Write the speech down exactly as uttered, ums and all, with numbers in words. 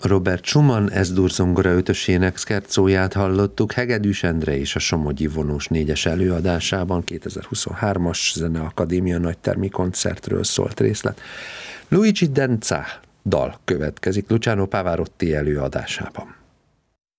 Robert Schumann S-dur zongora ötösének szkerzóját hallottuk Hegedűs Endre és a Somogyi vonós négyes előadásában, kétezer-huszonhármas Zeneakadémia nagytermi koncertről szólt részlet. Luigi Denza dal következik Luciano Pavarotti előadásában.